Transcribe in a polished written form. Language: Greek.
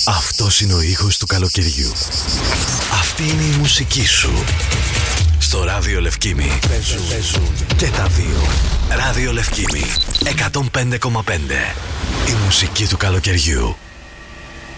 Αυτός είναι ο ήχος του καλοκαιριού. Αυτή είναι η μουσική σου. Στο Ράδιο Λευκήμη παίζουν και τα δύο. Ράδιο Λευκήμη 105,5. Η μουσική του καλοκαιριού.